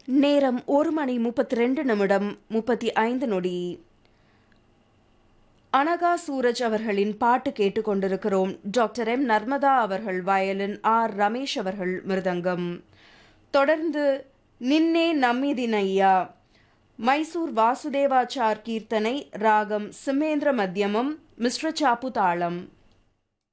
நேரம் 1:32:35. அனகா சூரஜ் அவர்களின் பாட்டு கேட்டுக்கொண்டிருக்கிறோம். டாக்டர் எம் நர்மதா அவர்கள் வயலின், ஆர் ரமேஷ் அவர்கள் மிருதங்கம். தொடர்ந்து நின்னே நம்மிதினையா, மைசூர் வாசுதேவாச்சார் கீர்த்தனை, ராகம் சிம்மேந்திர மத்தியமம், மிஸ்ர சாப்பு தாளம்.